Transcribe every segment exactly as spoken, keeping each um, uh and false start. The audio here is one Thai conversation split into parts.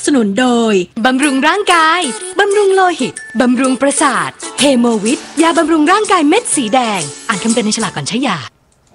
สนุนโดยบำรุงร่างกายบำรุงโลหิตบำรุงประสาทเฮโมวิทยาบำรุงร่างกายเม็ดสีแดงอ่านคำเตือนในฉลากก่อนใช้ยาม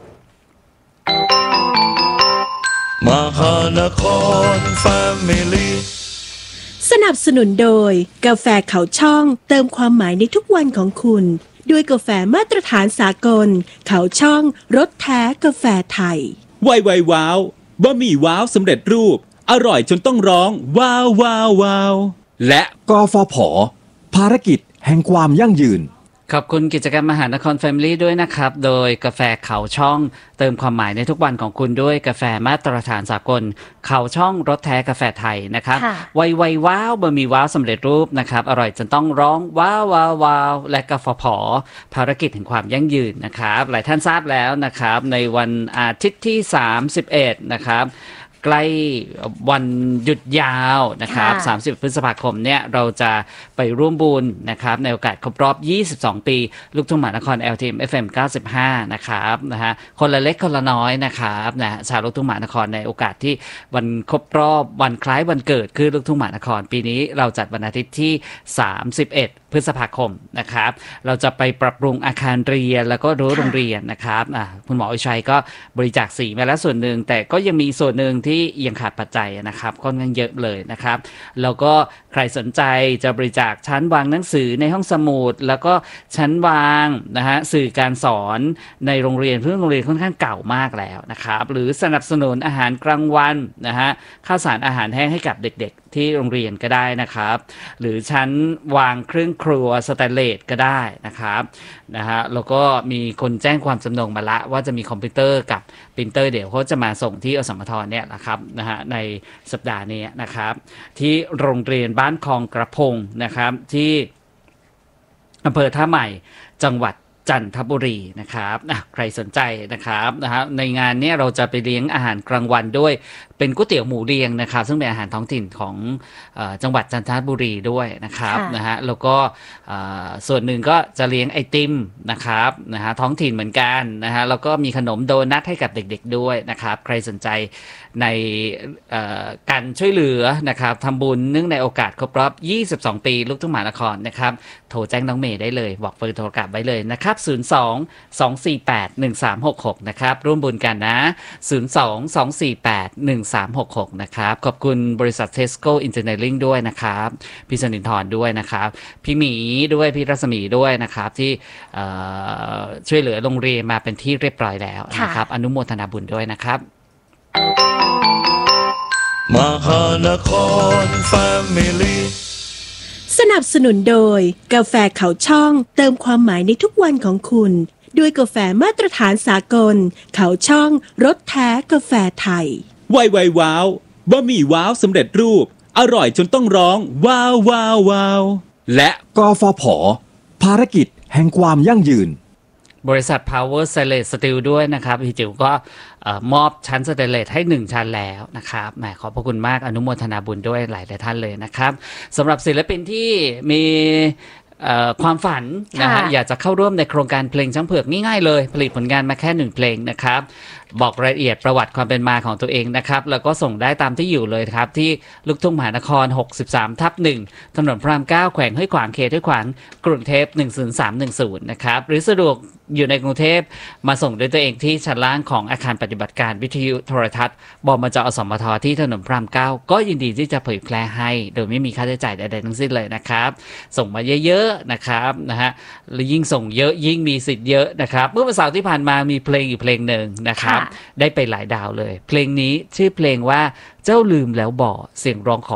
หานครแฟมิลี่สนับสนุนโดยกาแฟเขาช่องเติมความหมายในทุกวันของคุณด้วยกาแฟมาตรฐานสากลเขาช่องรสแท้กาแฟไทยไวไวว้าวบะหมี่ว้าวสำเร็จรูปอร่อยจนต้องร้องว้าวว้าวว้าวและกฟผ.ภารกิจแห่งความยั่งยืนขอบคุณกิจกรรมมหานครแฟมิลี่ด้วยนะครับโดยกาแฟเขาช่องเติมความหมายในทุกวันของคุณด้วยกาแฟมาตรฐานสากลเขาช่องรสแท้กาแฟไทยนะครับไวไวว้าวบะหมี่ว้าวสำเร็จรูปนะครับอร่อยจนต้องร้องว้าวว้าวว้าวและกฟผ.ภารกิจแห่งความยั่งยืนนะครับหลายท่านทราบแล้วนะครับในวันอาทิตย์ที่สามสิบเอ็ดนะครับใกล้วันหยุดยาวนะครับสามสิบพฤษภาคมเนี่ยเราจะไปร่วมบุญนะครับในโอกาสครบรอบยี่สิบสองปีลูกทุ่งมหานคร แอล ที เอ็ม เอฟ เอ็ม เก้าสิบห้านะครับนะฮะคนละเล็กคนละน้อยนะครับนะชาวลูกทุ่งมหานครในโอกาสที่วันครบรอบวันคล้ายวันเกิดคือลูกทุ่งมหานครปีนี้เราจัดวันอาทิตย์ที่สามสิบเอ็ดพฤษภาคมนะครับเราจะไปปรับปรุงอาคารเรียนแล้วก็รั้วโรงเรียนนะครับอ่ะคุณหมออชัยก็บริจาคสีมาแล้วส่วนหนึ่งแต่ก็ยังมีส่วนหนึ่งที่ยังขาดปัจจัยนะครับค่อนข้างเยอะเลยนะครับแล้วก็ใครสนใจจะบริจาคชั้นวางหนังสือในห้องสมุดแล้วก็ชั้นวางนะฮะสื่อการสอนในโรงเรียนเพื่อโรงเรียนค่อนข้างเก่ามากแล้วนะครับหรือสนับสนุนอาหารกลางวันนะฮะข้าวสารอาหารแห้งให้กับเด็กๆที่โรงเรียนก็ได้นะครับหรือชั้นวางเครื่องครัวสแตนเลสก็ได้นะครับนะฮะแล้วก็มีคนแจ้งความจำนงมาละว่าจะมีคอมพิวเตอร์กับปรินเตอร์เดี๋ยวเขาจะมาส่งที่อสมทเนี่ยนะครับนะฮะในสัปดาห์นี้นะครับที่โรงเรียนบ้านคลองกระพงนะครับที่อำเภอท่าใหม่จังหวัดจันทบุรีนะครับใครสนใจนะครับนะฮะในงานนี้เราจะไปเลี้ยงอาหารกลางวันด้วยเป็นก๋วยเตี๋ยวหมูเรียงนะครับซึ่งเป็นอาหารท้องถิ่นของเอ่อจังหวัดจันทบุรีด้วยนะครับนะฮะแล้วก็ส่วนหนึ่งก็จะเลี้ยงไอติมนะครับนะฮะท้องถิ่นเหมือนกันนะฮะแล้วก็มีขนมโดนัทให้กับเด็กๆด้วยนะครับใครสนใจในการช่วยเหลือนะครับทำบุญเนื่องในโอกาสครบรอบยี่สิบสองปีลูกทุ่งมหานครนะครับโทรแจ้งน้องเมย์ได้เลยบอกเบอร์โทรกลับไว้เลยนะครับศูนย์ สอง สอง สี่ แปด หนึ่ง สาม หก หกนะครับร่วมบุญกันนะศูนย์ สอง สอง สี่ แปด หนึ่ง สาม หก หกนะครับขอบคุณบริษัท Tesco Engineering ด้วยนะครับพี่สนินทรด้วยนะครับพี่หมีด้วยพี่รัศมีด้วยนะครับที่ช่วยเหลือโรงเรียนมาเป็นที่เรียบร้อยแล้วนะครับอนุโมทนาบุญด้วยนะครับมหานครแฟมิลี่สนับสนุนโดยกาแฟเขาช่องเติมความหมายในทุกวันของคุณด้วยกาแฟมาตรฐานสากลเขาช่องรสแท้กาแฟไทยไวไวว้าวบะหมี่ว้าวสำเร็จรูปอร่อยจนต้องร้องว้าวว้าวว้าวและกฟผ.ภารกิจแห่งความยั่งยืนบริษัท Power Stainless Steel ด้วยนะครับพี่จิ๋วก็มอบชั้นสเตนเลสให้หนึ่งชั้นแล้วนะครับแหมขอบพระคุณมากอนุโมทนาบุญด้วยหลายหลายท่านเลยนะครับสำหรับศิลปินที่มีความฝันนะฮะอยากจะเข้าร่วมในโครงการเพลงช้างเผือกง่ายๆเลยผลิตผลงานมาแค่หนึ่งเพลงนะครับบอกรายละเอียดประวัติความเป็นมาของตัวเองนะครับแล้วก็ส่งได้ตามที่อยู่เลยครับที่ลูกทุ่งมหานครหกสิบสามทับหนึ่งถนนพระรามเก้าแขวงห้วยขวางเขตห้วยขวางกรุงเทพหนึ่งศูนย์สามหนึ่งศูนย์นะครับหรือสะดวกอยู่ในกรุงเทพมาส่งด้วยตัวเองที่ชั้นล่างของอาคารปฏิบัติการวิทยุโทรทัศน์บมจ.อสมท.ที่ถนนพระรามเก้าก็ยินดีที่จะเผยแพร่ให้โดยไม่มีค่าใช้จ่ายใดๆทั้งสิ้นเลยนะครับส่งมาเยอะๆนะครับนะฮะและยิ่งส่งเยอะยิ่งมีสิทธิ์เยอะนะครับเมื่อวันเสาร์ที่ผ่านมามีเพลงอยู่เพลงหนึ่งนะครับได้ไปหลายดาวเลยเพลงนี้ชื่อเพลงว่าเจ้าลืมแล้วบ่เสียงร้องของ